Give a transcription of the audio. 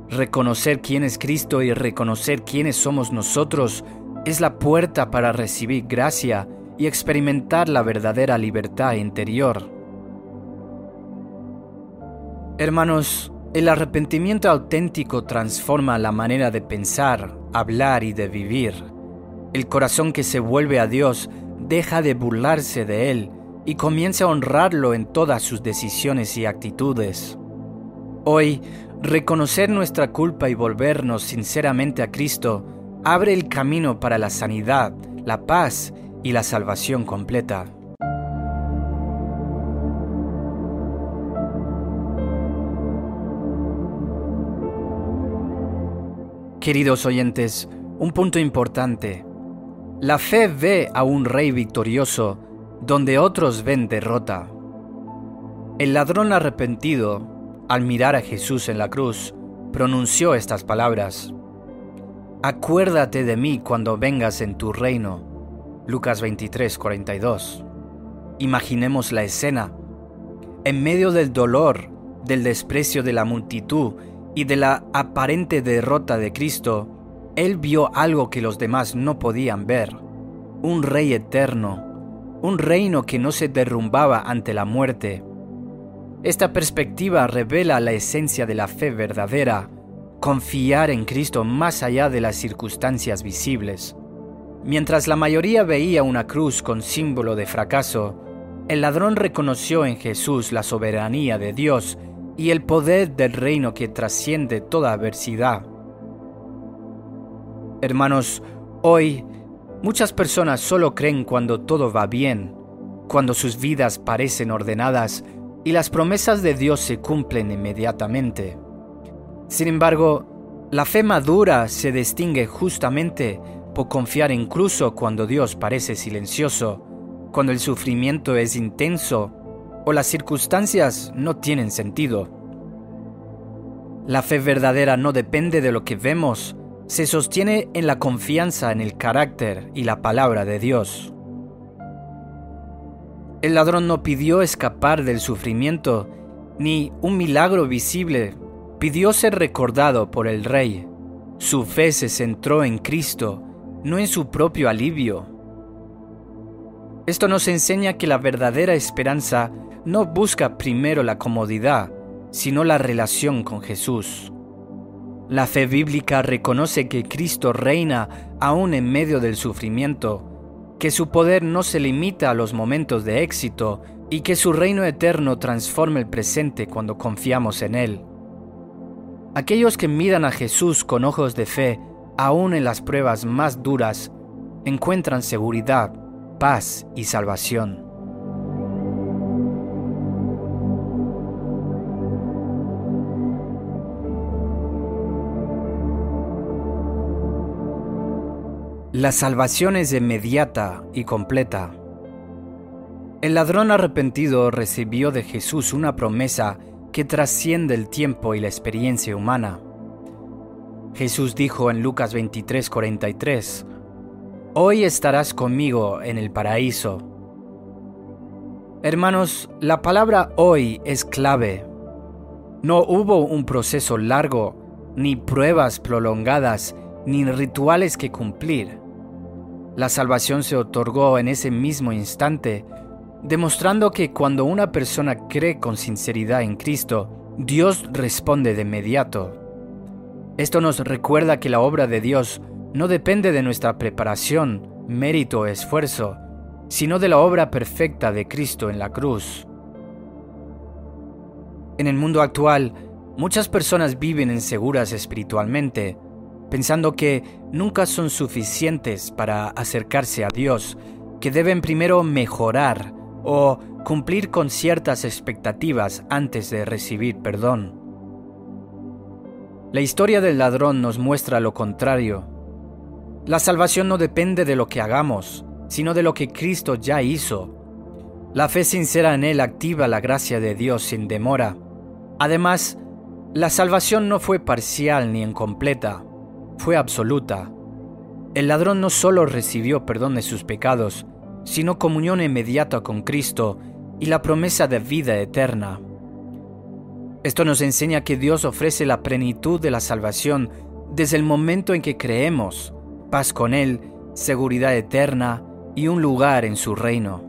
Reconocer quién es Cristo y reconocer quiénes somos nosotros es la puerta para recibir gracia y experimentar la verdadera libertad interior. Hermanos, el arrepentimiento auténtico transforma la manera de pensar, hablar y de vivir. El corazón que se vuelve a Dios deja de burlarse de Él y comienza a honrarlo en todas sus decisiones y actitudes. Hoy, reconocer nuestra culpa y volvernos sinceramente a Cristo abre el camino para la sanidad, la paz y la salvación completa. Queridos oyentes, un punto importante. La fe ve a un rey victorioso donde otros ven derrota. El ladrón arrepentido, al mirar a Jesús en la cruz, pronunció estas palabras: «Acuérdate de mí cuando vengas en tu reino». Lucas 23:42. Imaginemos la escena. En medio del dolor, del desprecio de la multitud y de la aparente derrota de Cristo, Él vio algo que los demás no podían ver: un rey eterno, un reino que no se derrumbaba ante la muerte. Esta perspectiva revela la esencia de la fe verdadera: confiar en Cristo más allá de las circunstancias visibles. Mientras la mayoría veía una cruz con símbolo de fracaso, el ladrón reconoció en Jesús la soberanía de Dios y el poder del reino que trasciende toda adversidad. Hermanos, hoy muchas personas solo creen cuando todo va bien, cuando sus vidas parecen ordenadas y las promesas de Dios se cumplen inmediatamente. Sin embargo, la fe madura se distingue justamente por confiar incluso cuando Dios parece silencioso, cuando el sufrimiento es intenso o las circunstancias no tienen sentido. La fe verdadera no depende de lo que vemos, se sostiene en la confianza en el carácter y la palabra de Dios. El ladrón no pidió escapar del sufrimiento, ni un milagro visible, pidió ser recordado por el Rey. Su fe se centró en Cristo, no en su propio alivio. Esto nos enseña que la verdadera esperanza no busca primero la comodidad, sino la relación con Jesús. La fe bíblica reconoce que Cristo reina aún en medio del sufrimiento, que su poder no se limita a los momentos de éxito y que su reino eterno transforma el presente cuando confiamos en Él. Aquellos que miran a Jesús con ojos de fe, aún en las pruebas más duras, encuentran seguridad, paz y salvación. La salvación es inmediata y completa. El ladrón arrepentido recibió de Jesús una promesa que trasciende el tiempo y la experiencia humana. Jesús dijo en Lucas 23:43, «Hoy estarás conmigo en el paraíso». Hermanos, la palabra hoy es clave. No hubo un proceso largo, ni pruebas prolongadas, ni rituales que cumplir. La salvación se otorgó en ese mismo instante, demostrando que cuando una persona cree con sinceridad en Cristo, Dios responde de inmediato. Esto nos recuerda que la obra de Dios no depende de nuestra preparación, mérito o esfuerzo, sino de la obra perfecta de Cristo en la cruz. En el mundo actual, muchas personas viven inseguras espiritualmente, pensando que nunca son suficientes para acercarse a Dios, que deben primero mejorar o cumplir con ciertas expectativas antes de recibir perdón. La historia del ladrón nos muestra lo contrario. La salvación no depende de lo que hagamos, sino de lo que Cristo ya hizo. La fe sincera en Él activa la gracia de Dios sin demora. Además, la salvación no fue parcial ni incompleta, fue absoluta. El ladrón no solo recibió perdón de sus pecados, sino comunión inmediata con Cristo y la promesa de vida eterna. Esto nos enseña que Dios ofrece la plenitud de la salvación desde el momento en que creemos, paz con Él, seguridad eterna y un lugar en su reino.